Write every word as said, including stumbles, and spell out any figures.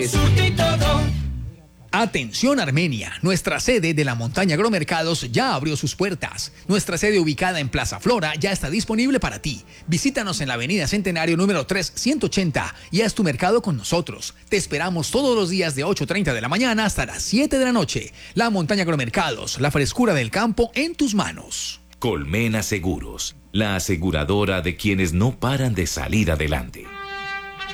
Atención Armenia, nuestra sede de la Montaña Agromercados ya abrió sus puertas. Nuestra sede ubicada en Plaza Flora ya está disponible para ti. Visítanos en la avenida Centenario número tres ciento ochenta y haz tu mercado con nosotros. Te esperamos todos los días de ocho y media de la mañana hasta las siete de la noche. La Montaña Agromercados, la frescura del campo en tus manos. Colmena Seguros, la aseguradora de quienes no paran de salir adelante.